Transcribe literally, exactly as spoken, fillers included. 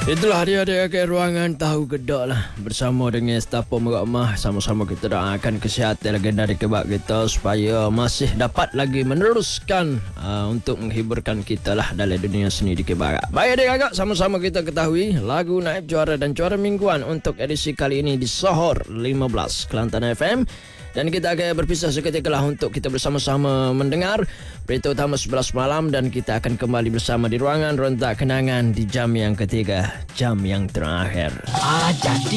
Itulah dia-dia ke ruangan tahu gedak lah. Bersama dengan staf pemerok mah, sama-sama kita doakan kesihatan legenda di kebab kita supaya masih dapat lagi meneruskan uh, untuk menghiburkan kita lah dalam dunia seni di kebab. Baik adik kakak, sama-sama kita ketahui lagu naib juara dan juara mingguan untuk edisi kali ini di Sohor lima belas Kelantan F M. Dan kita akan berpisah seketika lah untuk kita bersama-sama mendengar berita utama sebelas malam, dan kita akan kembali bersama di ruangan Rontak Kenangan di jam yang ketiga, jam yang terakhir. Ah, jadi